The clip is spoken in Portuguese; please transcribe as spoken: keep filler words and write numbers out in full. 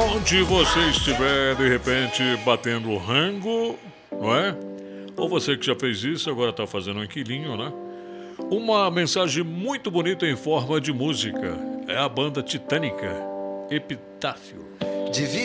Onde você estiver, de repente, batendo rango, não é? Ou você que já fez isso, agora está fazendo um inquilinho, né? Uma mensagem muito bonita em forma de música. É a banda Titânica, Epitáfio. Devia